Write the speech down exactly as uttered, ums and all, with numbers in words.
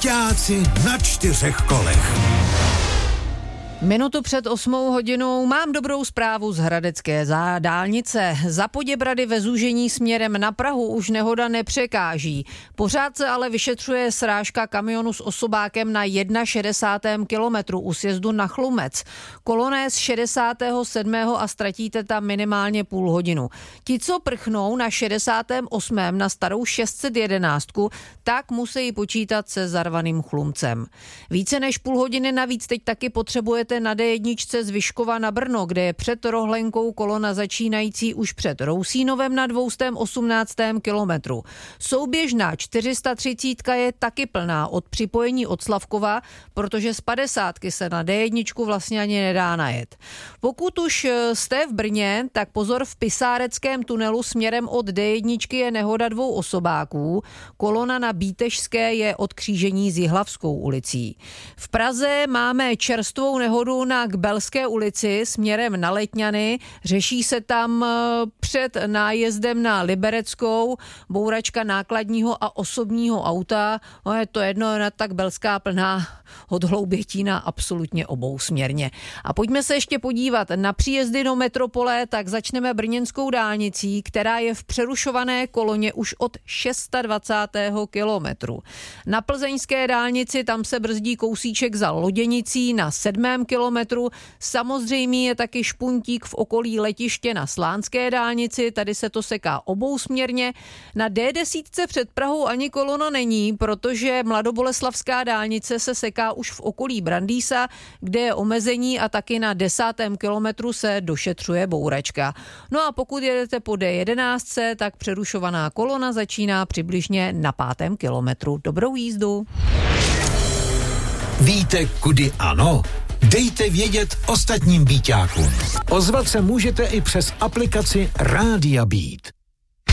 Byťáci na čtyřech kolech. Minutu před osmou hodinou mám dobrou zprávu z hradecké dálnice. Za Poděbrady ve zúžení směrem na Prahu už nehoda nepřekáží. Pořád se ale vyšetřuje srážka kamionu s osobákem na šedesátém prvním kilometru u sjezdu na Chlumec. Kolona je z šedesátého sedmého a ztratíte tam minimálně půl hodinu. Ti, co prchnou na šedesátém osmém na starou šest set jedenáct, tak musí počítat se zarvaným Chlumcem. Více než půl hodiny navíc teď taky potřebujete na dé jedna z Vyškova na Brno, kde je před Rohlenkou kolona začínající už před Rousínovem na dvě stě osmnáctém kilometru. Souběžná čtyři sta třicet je taky plná od připojení od Slavkova, protože z padesátky se na dé jedna vlastně ani nedá najet. Pokud už jste v Brně, tak pozor, v Pisáreckém tunelu směrem od dé jedna je nehoda dvou osobáků. Kolona na Bítežské je od křížení s Jihlavskou ulicí. V Praze máme čerstvou nehodu na Kbelské ulici směrem na Letňany. Řeší se tam před nájezdem na Libereckou bouračka nákladního a osobního auta. No je to jedno, tak Belská plná od Hloubětína absolutně obousměrně. A pojďme se ještě podívat na příjezdy do metropole, tak začneme brněnskou dálnicí, která je v přerušované koloně už od dvacátého šestého kilometru. Na plzeňské dálnici tam se brzdí kousíček za Loděnicí na sedmém kilometru. Samozřejmě je taky špuntík v okolí letiště na Slánské dálnici, tady se to seká obousměrně. Na dé deset před Prahou ani kolona není, protože mladoboleslavská dálnice se seká už v okolí Brandýsa, kde je omezení a taky na desátém kilometru se došetřuje bouračka. No a pokud jedete po dé jedenáct, tak přerušovaná kolona začíná přibližně na pátém kilometru. Dobrou jízdu. Víte, kudy ano? Dejte vědět ostatním byťákům. Ozvat se můžete i přes aplikaci Rádia Beat.